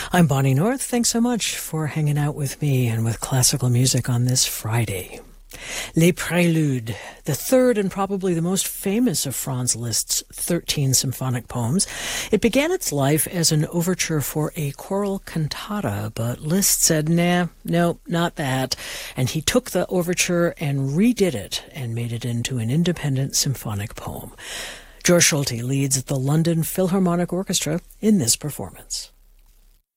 I'm Bonnie North. Thanks so much for hanging out with me and with classical music on this Friday. Les Préludes, the third and probably the most famous of Franz Liszt's 13 symphonic poems. It began its life as an overture for a choral cantata, but Liszt said, no, not that. And he took the overture and redid it and made it into an independent symphonic poem. George Solti leads the London Philharmonic Orchestra in this performance.